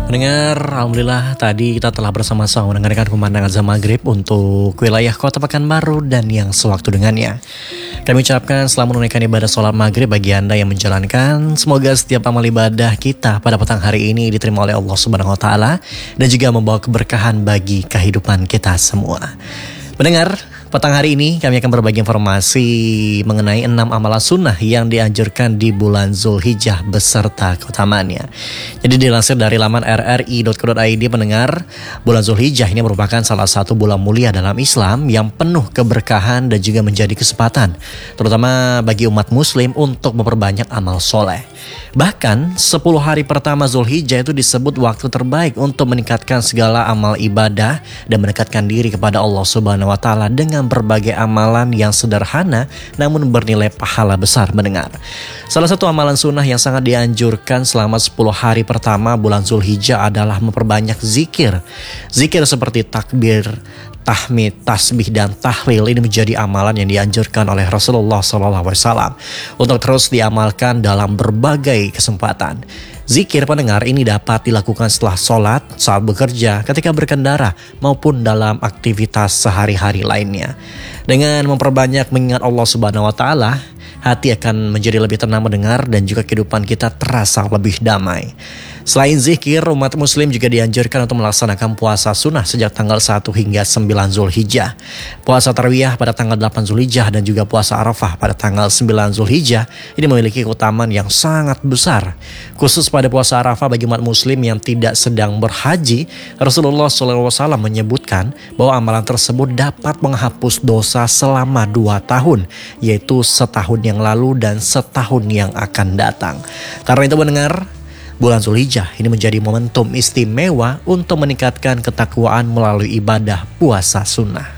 Mendengar, alhamdulillah tadi kita telah bersama-sama mendengarkan pemandangan azan maghrib untuk wilayah Kota Pekanbaru dan yang sewaktu dengannya. Kami ucapkan selamat menunaikan ibadah sholat maghrib bagi Anda yang menjalankan. Semoga setiap amal ibadah kita pada petang hari ini diterima oleh Allah Subhanahu Wa Taala dan juga membawa keberkahan bagi kehidupan kita semua. Mendengar, petang hari ini kami akan berbagi informasi mengenai 6 amalan sunnah yang dianjurkan di bulan Zulhijjah beserta keutamaannya. Jadi dilansir dari laman rri.co.id, pendengar, bulan Zulhijjah ini merupakan salah satu bulan mulia dalam Islam yang penuh keberkahan dan juga menjadi kesempatan terutama bagi umat muslim untuk memperbanyak amal soleh. Bahkan 10 hari pertama Zulhijjah itu disebut waktu terbaik untuk meningkatkan segala amal ibadah dan mendekatkan diri kepada Allah Subhanahu Wa Taala dengan berbagai amalan yang sederhana namun bernilai pahala besar. Mendengar, salah satu amalan sunnah yang sangat dianjurkan selama 10 hari pertama bulan Zulhijjah adalah memperbanyak zikir. Zikir seperti takbir, tahmid, tasbih, dan tahlil ini menjadi amalan yang dianjurkan oleh Rasulullah SAW untuk terus diamalkan dalam berbagai kesempatan. Zikir, pendengar, ini dapat dilakukan setelah sholat, saat bekerja, ketika berkendara, maupun dalam aktivitas sehari-hari lainnya. Dengan memperbanyak mengingat Allah Subhanahu Wa Taala, hati akan menjadi lebih tenang mendengar dan juga kehidupan kita terasa lebih damai. Selain zikir, umat muslim juga dianjurkan untuk melaksanakan puasa sunnah sejak tanggal 1 hingga 9 Zulhijjah. Puasa Tarwiyah pada tanggal 8 Zulhijjah dan juga puasa Arafah pada tanggal 9 Zulhijjah ini memiliki keutamaan yang sangat besar. Khusus pada puasa Arafah bagi umat muslim yang tidak sedang berhaji, Rasulullah SAW menyebutkan bahwa amalan tersebut dapat menghapus dosa selama 2 tahun, yaitu setahun yang lalu dan setahun yang akan datang. Karena itu, mendengar, bulan Zulhijjah ini menjadi momentum istimewa untuk meningkatkan ketakwaan melalui ibadah puasa sunnah.